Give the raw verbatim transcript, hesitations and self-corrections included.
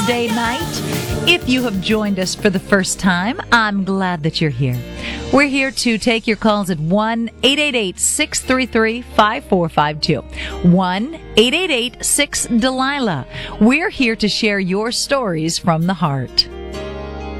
Wednesday night. If you have joined us for the first time, I'm glad that you're here. We're here to take your calls at one eight eight eight, six three three, five four five two. one eight eight eight, six Delilah. We're here to share your stories from the heart.